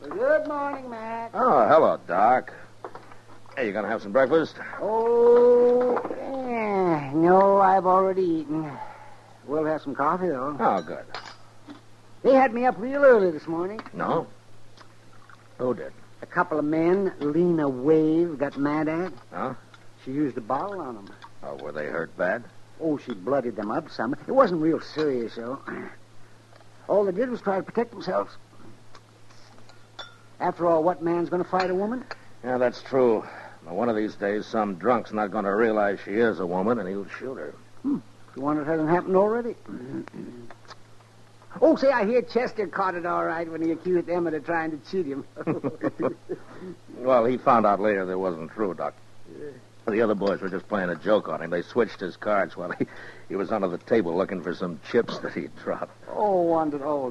Good morning, Mac. Oh, hello, Doc. Hey, you gonna have some breakfast? No, I've already eaten. We'll have some coffee, though. Oh, good. They had me up real early this morning. No? Who did? A couple of men Lena Wave got mad at. Huh? She used a bottle on them. Oh, were they hurt bad? Oh, she bloodied them up some. It wasn't real serious, though. All they did was try to protect themselves. After all, what man's going to fight a woman? Yeah, that's true. Now, one of these days, some drunk's not going to realize she is a woman, and he'll shoot her. You wonder if it hasn't happened already? Oh, say, I hear Chester caught it all right when he accused Emmett of trying to cheat him. Well, he found out later that it wasn't true, Doc. The other boys were just playing a joke on him. They switched his cards while he was under the table looking for some chips that he'd dropped. Oh,